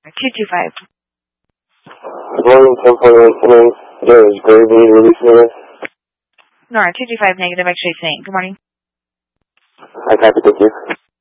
225. Good morning, 10.1 There is Gravy releasing it. Nora, 225 negative X-ray saying. Good morning. I copy, thank you.